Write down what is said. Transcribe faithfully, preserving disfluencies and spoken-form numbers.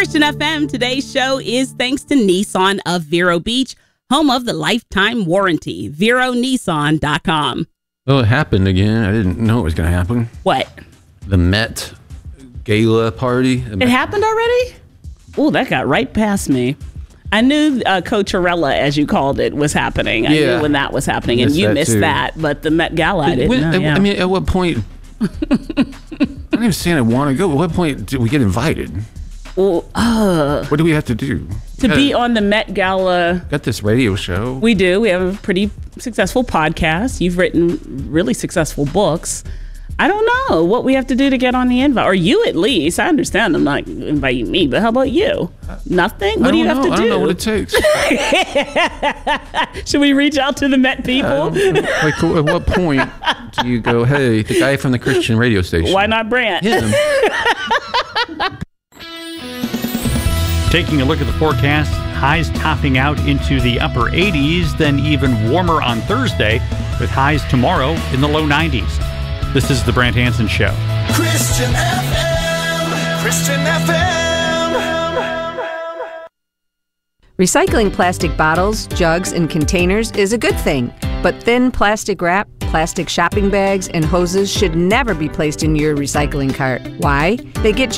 Christian F M. Today's show is thanks to Nissan of Vero Beach, home of the lifetime warranty. Vero Nissan dot com. Well, it happened again. I didn't know it was going to happen. What? The Met Gala party. It happened already? Oh, that got right past me. I knew uh, Coachella, as you called it, was happening. I Yeah. knew when that was happening, and Missed you that missed too. that. But the Met Gala, I didn't When- know. at- Yeah. I mean, at what point? I'm not even saying I want to go. At what point do we get invited? Well, uh, What do we have to do? to Got- be on the Met Gala, Got this radio show. we do. We have a pretty successful podcast. You've written really successful books. I don't know what we have to do to get on the invite, or you at least. I understand I'm not inviting me, but how about you? Nothing? What I do you don't have know. to do? I don't know what it takes. Should we reach out to the Met people? Like, at what point do you go, hey, the guy from the Christian radio station? Why not Brant? Him. Taking a look at the forecast, highs topping out into the upper eighties, then even warmer on Thursday, with highs tomorrow in the low nineties. This is the Brant Hansen Show. Christian F M. Christian F M. Recycling plastic bottles, jugs, and containers is a good thing, but thin plastic wrap, plastic shopping bags, and hoses should never be placed in your recycling cart. Why? They get